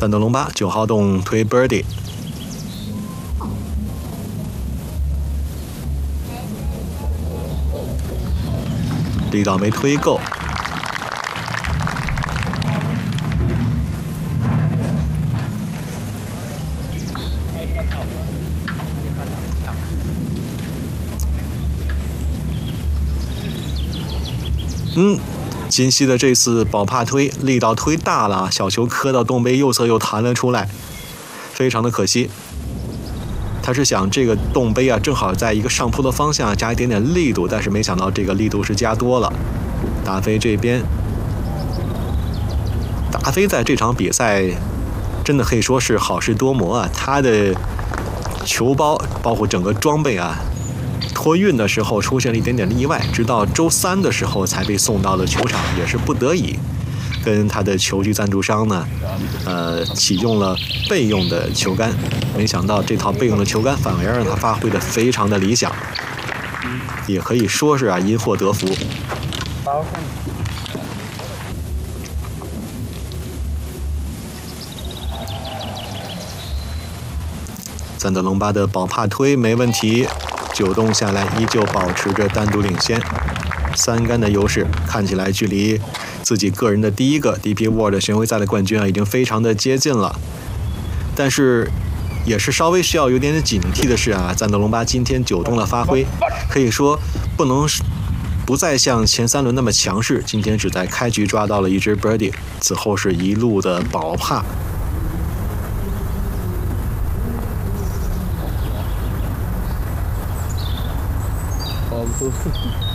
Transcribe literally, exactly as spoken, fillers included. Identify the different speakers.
Speaker 1: 赞德隆巴九号洞推 birdie， 力道没推够。嗯，金熙的这次保帕推力道推大了，小球磕到洞杯右侧又弹了出来，非常的可惜。他是想这个洞杯啊，正好在一个上坡的方向加一点点力度，但是没想到这个力度是加多了。达菲这边，达菲在这场比赛真的可以说是好事多磨啊，他的球包包括整个装备啊。托运的时候出现了一点点意外，直到周三的时候才被送到了球场，也是不得已，跟他的球具赞助商呢，呃，启用了备用的球杆。没想到这套备用的球杆反而让他发挥的非常的理想，也可以说是啊因祸得福。赞德隆巴的保帕推没问题。九洞下来，依旧保持着单独领先，三杆的优势，看起来距离自己个人的第一个 D P World 巡回赛的冠军啊，已经非常的接近了。但是，也是稍微需要有点点警惕的是啊，赞德隆巴今天九洞的发挥，可以说不能不再像前三轮那么强势，今天只在开局抓到了一只 birdie， 此后是一路的保帕。
Speaker 2: 哦，不是。